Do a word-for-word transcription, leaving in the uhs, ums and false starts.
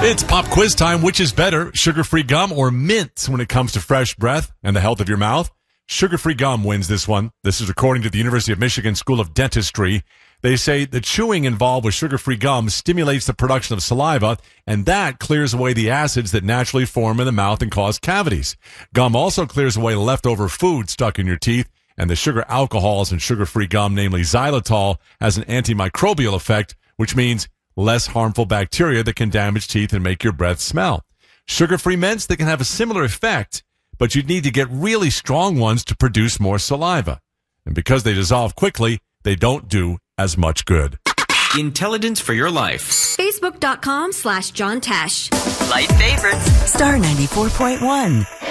It's pop quiz time. Which is better, sugar-free gum or mint when it comes to fresh breath and the health of your mouth? Sugar-free gum wins this one. This is according to the University of Michigan School of Dentistry. They say the chewing involved with sugar-free gum stimulates the production of saliva, and that clears away the acids that naturally form in the mouth and cause cavities. Gum also clears away leftover food stuck in your teeth, and the sugar alcohols in sugar-free gum, namely xylitol, has an antimicrobial effect, which means less harmful bacteria that can damage teeth and make your breath smell. Sugar-free mints, they can have a similar effect, but you'd need to get really strong ones to produce more saliva. And because they dissolve quickly, they don't do as much good. Intelligence for your life. Facebook.com slash John Tesh. Light favorites. Star ninety-four point one.